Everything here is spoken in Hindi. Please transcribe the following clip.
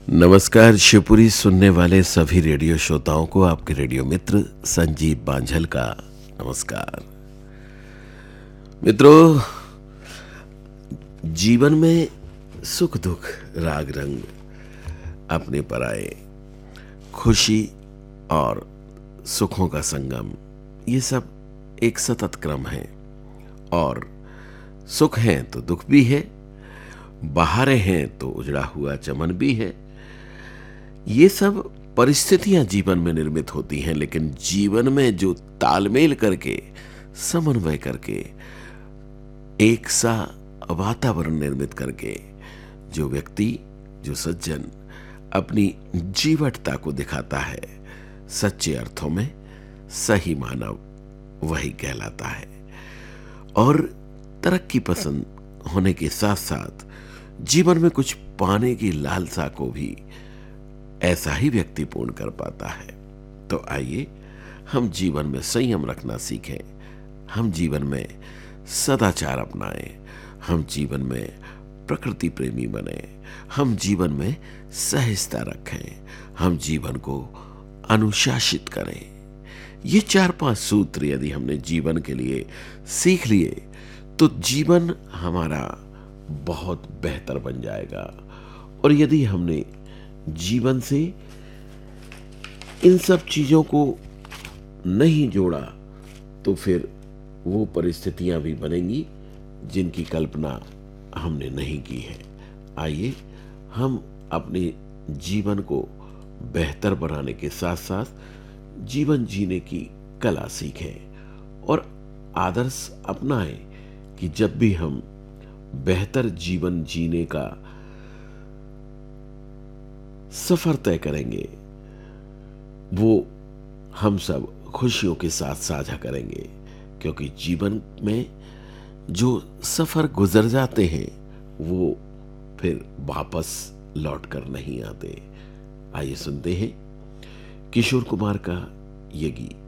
नमस्कार शिवपुरी सुनने वाले सभी रेडियो श्रोताओं को आपके रेडियो मित्र संजीव बांझल का नमस्कार। मित्रों, जीवन में सुख दुख राग रंग अपने पर आए, खुशी और सुखों का संगम, ये सब एक सतत क्रम है। और सुख हैं तो दुख भी है, बहारें हैं तो उजड़ा हुआ चमन भी है। ये सब परिस्थितियां जीवन में निर्मित होती हैं, लेकिन जीवन में जो तालमेल करके, समन्वय करके, एक सा वातावरण निर्मित करके जो व्यक्ति, जो सज्जन अपनी जीवटता को दिखाता है, सच्चे अर्थों में सही मानव वही कहलाता है। और तरक्की पसंद होने के साथ साथ जीवन में कुछ पाने की लालसा को भी ऐसा ही व्यक्ति पूर्ण कर पाता है। तो आइए हम जीवन में संयम रखना सीखें, हम जीवन में सदाचार अपनाएं, हम जीवन में प्रकृति प्रेमी बने, हम जीवन में सहजता रखें, हम जीवन को अनुशासित करें। ये 4-5 सूत्र यदि हमने जीवन के लिए सीख लिए तो जीवन हमारा बहुत बेहतर बन जाएगा। और यदि हमने जीवन से इन सब चीजों को नहीं जोड़ा तो फिर वो परिस्थितियां भी बनेंगी जिनकी कल्पना हमने नहीं की है। आइए हम अपने जीवन को बेहतर बनाने के साथ साथ जीवन जीने की कला सीखें और आदर्श अपनाएं कि जब भी हम बेहतर जीवन जीने का सफर तय करेंगे, वो हम सब खुशियों के साथ साझा करेंगे, क्योंकि जीवन में जो सफर गुजर जाते हैं वो फिर वापस लौट कर नहीं आते। आइए सुनते हैं किशोर कुमार का ये गीत।